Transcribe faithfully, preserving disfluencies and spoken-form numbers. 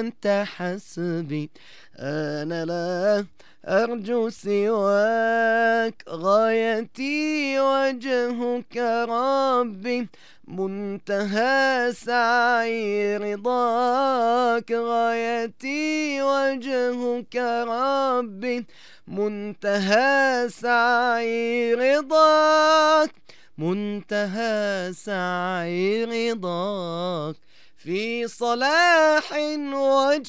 أنت حسبي، أنا لا أرجو سواك، غايتي وجهك ربي، منتهى سعي رضاك، غايتي وجهك ربي، منتهى سعي رضاك، منتهى سعي رضاك، في صلاح وجه